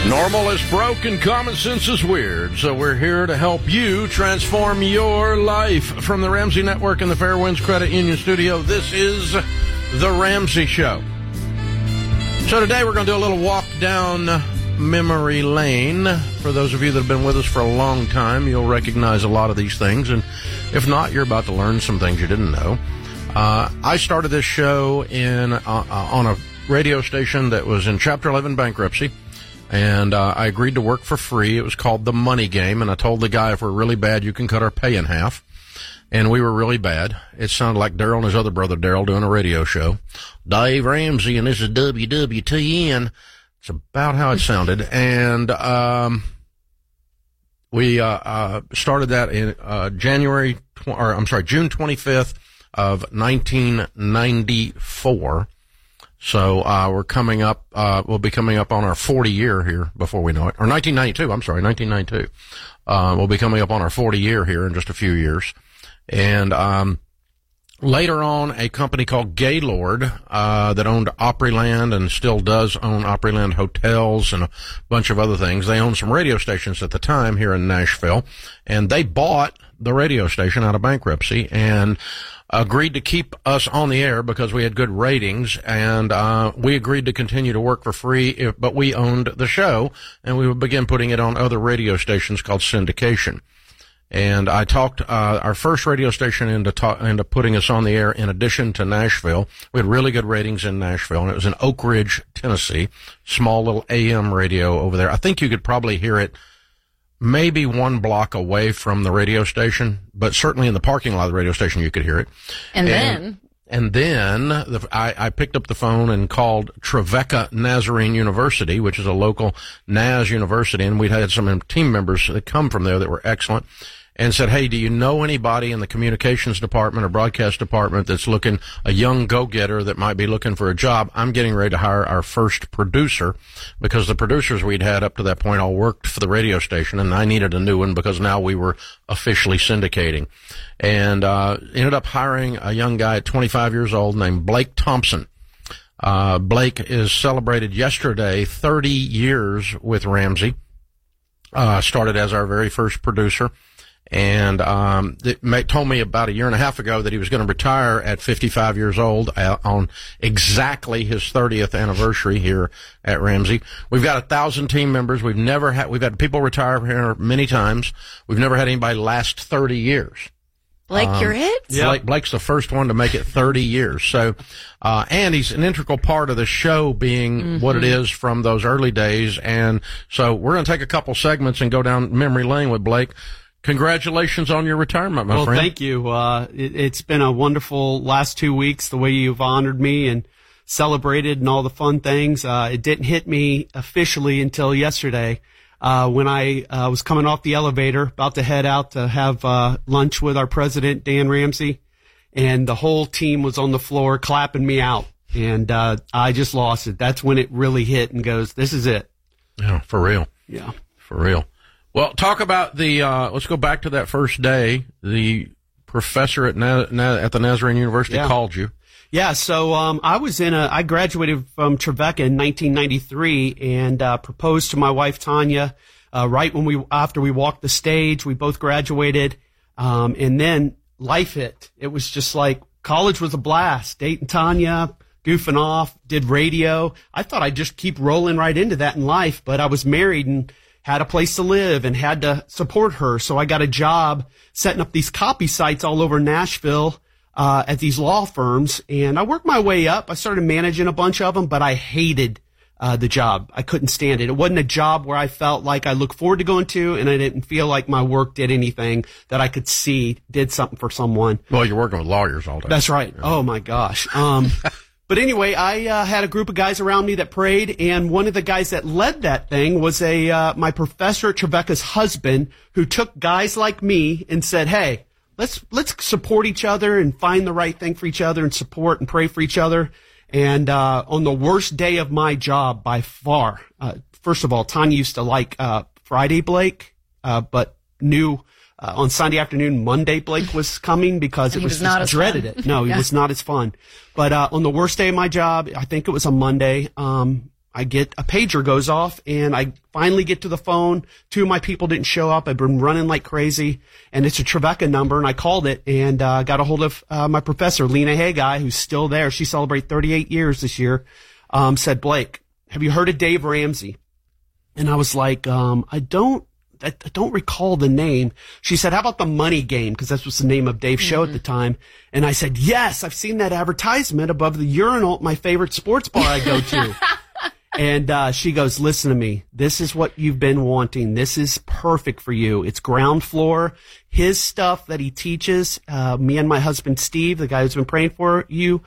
Normal is broke and common sense is weird, so we're here to help you transform your life. From the Ramsey Network and the Fairwinds Credit Union Studio, this is The Ramsey Show. So today we're going to do a little walk down memory lane. For those of you that have been with us for a long time, you'll recognize a lot of these things, and if not, you're about to learn some things you didn't know. I started this show on a radio station that was in Chapter 11 bankruptcy. And I agreed to work for free. It was called The Money Game, and I told the guy, if we're really bad, you can cut our pay in half. And we were really bad. It sounded like Daryl and his other brother Daryl doing a radio show. Dave Ramsey, and this is WWTN. It's about how it sounded. And we started that in June 25th of 1994. So we're coming up, we'll be coming up on our 40 year here before we know it. Or 1992. We'll be coming up on our 40 year here in just a few years. And later on, a company called Gaylord that owned Opryland and still does own Opryland Hotels and a bunch of other things. They owned some radio stations at the time here in Nashville, and they bought the radio station out of bankruptcy and agreed to keep us on the air because we had good ratings, and we agreed to continue to work for free, but we owned the show, and we would begin putting it on other radio stations called syndication. And I talked our first radio station into putting us on the air in addition to Nashville. We had really good ratings in Nashville, and it was in Oak Ridge, Tennessee, small little AM radio over there. I think you could probably hear it maybe one block away from the radio station, but certainly in the parking lot of the radio station you could hear it. And then I picked up the phone and called Trevecca Nazarene University, which is a local Naz university, and we'd had some team members that come from there that were excellent, and said, hey, do you know anybody in the communications department or broadcast department that's looking, a young go-getter that might be looking for a job? I'm getting ready to hire our first producer, because the producers we'd had up to that point all worked for the radio station, and I needed a new one because now we were officially syndicating. And ended up hiring a young guy at 25 years old named Blake Thompson. Blake is celebrated yesterday 30 years with Ramsey. Started as our very first producer. And told me about a year and a half ago that he was going to retire at 55 years old on exactly his 30th anniversary here at Ramsey. We've got 1,000 team members. We've had people retire here many times. We've never had anybody last 30 years. Blake, you're it? Yeah. Blake's the first one to make it 30 years. So, and he's an integral part of the show being what it is from those early days. And so we're going to take a couple segments and go down memory lane with Blake. Congratulations on your retirement, my friend. Well, thank you. It's been a wonderful last 2 weeks, the way you've honored me and celebrated and all the fun things. It didn't hit me officially until yesterday, when I was coming off the elevator, about to head out to have lunch with our president, Dan Ramsey, and the whole team was on the floor clapping me out, and I just lost it. That's when it really hit and goes, this is it. Yeah, for real. Yeah. For real. Well, talk about let's go back to that first day. The professor at the Nazarene University called you. Yeah, so I graduated from Trevecca in 1993 and proposed to my wife Tanya right after we walked the stage. We both graduated, and then life hit. It was just like college was a blast. Dating Tanya, goofing off, did radio. I thought I'd just keep rolling right into that in life, but I was married and had a place to live and had to support her. So I got a job setting up these copy sites all over Nashville at these law firms, and I worked my way up. I started managing a bunch of them, but I hated the job. I couldn't stand it. It wasn't a job where I felt like I looked forward to going to, and I didn't feel like my work did anything that I could see did something for someone. Well, you're working with lawyers all day. That's right. Yeah. Oh, my gosh. But anyway, I had a group of guys around me that prayed, and one of the guys that led that thing was my professor at Trevecca's husband, who took guys like me and said, hey, let's support each other and find the right thing for each other and support and pray for each other. And on the worst day of my job by far, first of all, Tanya used to like Friday Blake, but knew on Sunday afternoon, Monday Blake was coming because it was just dreaded it. No, he was not as fun. But on the worst day of my job, I think it was a Monday, I get a pager goes off, and I finally get to the phone. 2 of my people didn't show up. I've been running like crazy, and it's a Trevecca number, and I called it and got a hold of my professor, Lena Haggai, who's still there. She celebrated 38 years this year. Said, Blake, have you heard of Dave Ramsey? And I was like, I don't recall the name. She said, how about The Money Game? Because that was the name of Dave's show at the time. And I said, yes, I've seen that advertisement above the urinal at my favorite sports bar I go to. And she goes, listen to me. This is what you've been wanting. This is perfect for you. It's ground floor. His stuff that he teaches, me and my husband, Steve, the guy who's been praying for you,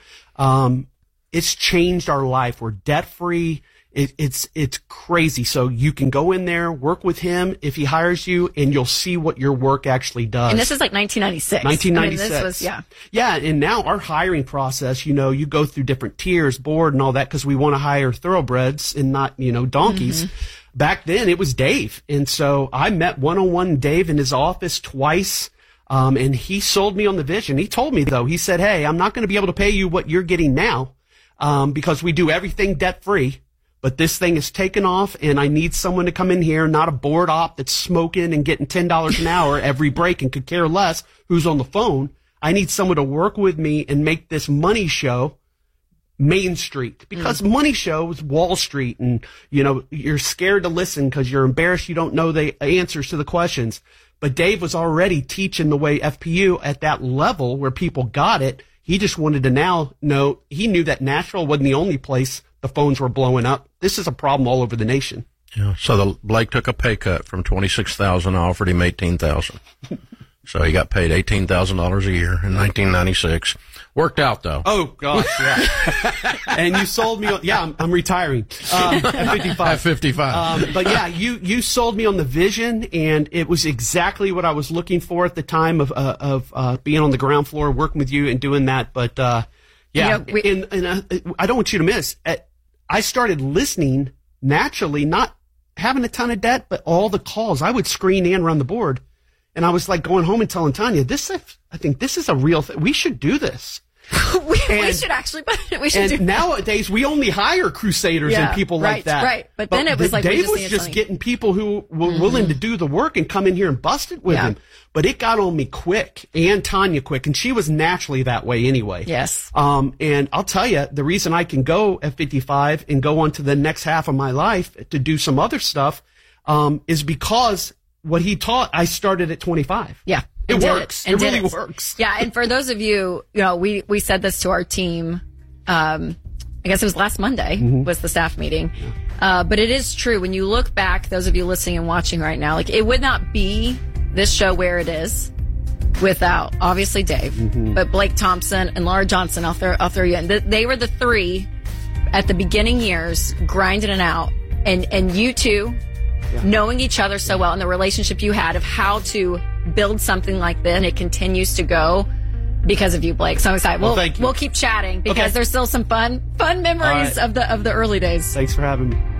it's changed our life. We're debt free. It's crazy. So you can go in there, work with him if he hires you, and you'll see what your work actually does. And this is like 1996. 1996. I mean, this was, Yeah, and now our hiring process, you go through different tiers, board and all that, because we want to hire thoroughbreds and not, donkeys. Mm-hmm. Back then, it was Dave. And so I met one-on-one Dave in his office twice. And he sold me on the vision. He told me, though, he said, hey, I'm not going to be able to pay you what you're getting now, because we do everything debt-free. But this thing is taken off, and I need someone to come in here, not a board op that's smoking and getting $10 an hour every break and could care less who's on the phone. I need someone to work with me and make this money show Main Street, because money show is Wall Street, and, you're scared to listen because you're embarrassed you don't know the answers to the questions. But Dave was already teaching the way FPU at that level where people got it. He just wanted to now know, he knew that Nashville wasn't the only place the phones were blowing up. This is a problem all over the nation. Yeah. So Blake took a pay cut from $26,000. I offered him $18,000. So he got paid $18,000 a year in 1996. Worked out though. Oh gosh, yeah. And you sold me. I'm retiring at 55. At 55. But yeah, you sold me on the vision, and it was exactly what I was looking for at the time of being on the ground floor, working with you and doing that. But yeah, I don't want you to miss. I started listening naturally, not having a ton of debt, but all the calls I would screen and run the board. And I was like going home and telling Tanya, I think this is a real thing. We should do this. we should actually, we should do nowadays we only hire crusaders and people like that. Right. But then it was like, Dave was just getting people who were willing to do the work and come in here and bust it with him. But it got on me quick, and Tanya quick, and she was naturally that way anyway. Yes. And I'll tell you, the reason I can go at 55 and go on to the next half of my life to do some other stuff, is because what he taught, I started at 25. Yeah. It works. It really works. Yeah. And for those of you, we said this to our team, I guess it was last Monday was the staff meeting. But it is true. When you look back, those of you listening and watching right now, like it would not be this show where it is without obviously Dave, but Blake Thompson and Laura Johnson. I'll throw you in. They were the three at the beginning years grinding it out, and you two knowing each other so well and the relationship you had of how to build something like this, and it continues to go because of you, Blake. So I'm excited. We'll keep chatting because there's still some fun memories of the early days. Thanks for having me.